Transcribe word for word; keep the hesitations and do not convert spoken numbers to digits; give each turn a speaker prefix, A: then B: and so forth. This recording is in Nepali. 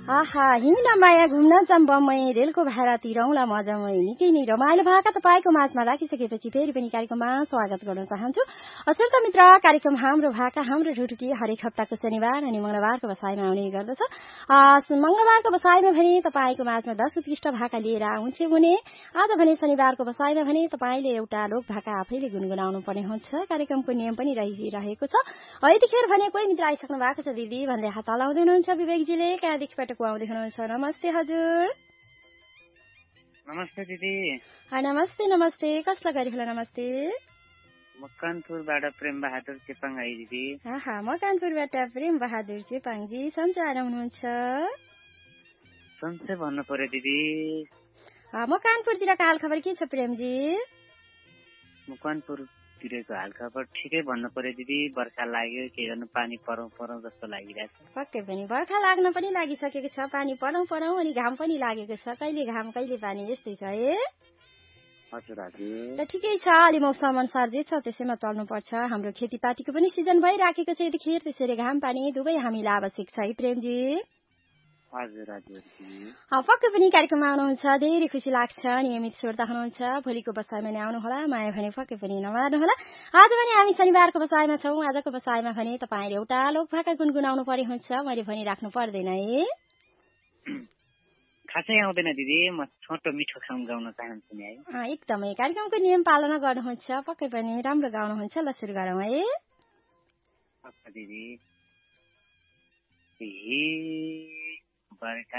A: आहा हिँड्न माया घुम्न जाम बम्मै रेलको भाडा तिरौँला मजामै निकै नै रमाइलो भाका तपाईँको माझमा राखिसकेपछि फेरि पनि कार्यक्रममा स्वागत गर्न चाहन्छु। श्रोता मित्र, कार्यक्रम हाम्रो भाका हाम्रो ढुढुकी हरेक हप्ताको शनिबार अनि मंगलबारको बसाइमा आउने गर्दछ। मंगलबारको बसाइमा भने तपाईँको माझमा दस उत्कृष्ट भाका लिएर आउँछ भने आज भने शनिबारको बसाइमा भने तपाईँले एउटा लोक भाका आफैले गुनगुनाउनु पर्ने हुन्छ। कार्यक्रमको नियम पनि रहिरहेको छ। यतिखेर भने कोही मित्र आइसक्नु भएको छ दिदी भन्दै हात हलाउँदै हुनुहुन्छ। विवेकजीले कहाँदेखिबाट को आउँदै हुनुहुन्छ? नमस्ते हजुर।
B: नमस्ते दिदी।
A: नमस्ते नमस्ते। कसलाई गरी होला नमस्ते?
B: मकनपुरबाट प्रेम बहादुर चेपाङ है दिदी।
A: आहा मकनपुरबाट प्रेम बहादुर चेपाङजी सन्चै आउनुहुन्छ?
B: सन्चै भन्नु पर्यो दिदी।
A: मकनपुरतिरको हाल खबर के छ प्रेमजी?
B: मकनपुरतिरको हाल खबर ठिकै भन्नु पर्यो दिदी। बर्खा लाग्यो, के गर्नु, पानी परौँ परौँ जस्तो लागिरहेछ।
A: पक्कै पनि बर्खा लाग्न पनि लागिसकेको छ, पानी परौँ परौँ अनि घाम पनि लागेको छ। कहिले घाम कहिले पानी यस्तै छ है।
B: हजुर हजुर।
A: ल ठिकै छ, अलि मौसम अनुसार जे छ त्यसैमा चल्नुपर्छ। हाम्रो खेतीपातीको पनि सिजन भइराखेको छ यतिखेर, त्यसैले घाम पानी दुवै हामीलाई आवश्यक छ है प्रेमजी।
B: हजुर हजुर।
A: पक्कै पनि कार्यक्रममा आउनुहुन्छ, धेरै खुसी लाग्छ। नियमित श्रोता हुनुहुन्छ, भोलिको बसाइमा नै आउनुहोला, माया भने पक्कै पनि नमार्नुहोला। आज भने हामी शनिबारको बसाइमा छौँ। आजको बसाइमा भने तपाईँले एउटा लोक भाका गुनगुनाउनु पर्ने हुन्छ। मैले भनिराख्नु पर्दैन है?
B: खासै आउँदैन दिदी, म छोटो मिठो खाउँ गाउन चाहन्छु नि है।
A: एकदमै कार्यक्रमको नियम पालना गर्नुहुन्छ, पक्कै पनि राम्रो गाउनुहुन्छ। ल सुरु गरौँ है।
B: दिदी बर्खा